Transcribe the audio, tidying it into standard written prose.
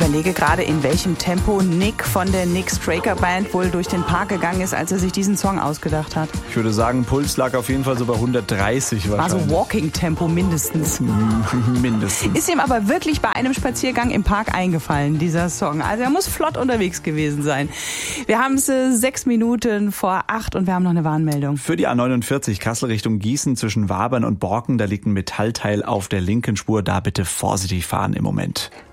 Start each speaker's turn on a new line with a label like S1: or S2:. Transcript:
S1: überlege gerade, in welchem Tempo Nick von der Nick Straker Band wohl durch den Park gegangen ist, als er sich diesen Song ausgedacht hat.
S2: Ich würde sagen, Puls lag auf jeden Fall so bei 130 wahrscheinlich.
S1: Also Walking-Tempo mindestens.
S2: Mindestens.
S1: Ist ihm aber wirklich bei einem Spaziergang im Park eingefallen, dieser Song. Also er muss flott unterwegs gewesen sein. Wir haben es 6 Minuten vor 8 und wir haben noch eine Warnmeldung.
S2: Für die A49 Kassel Richtung Gießen zwischen Wabern und Borken, da liegt ein Metallteil auf der linken Spur. Da bitte vorsichtig fahren im Moment.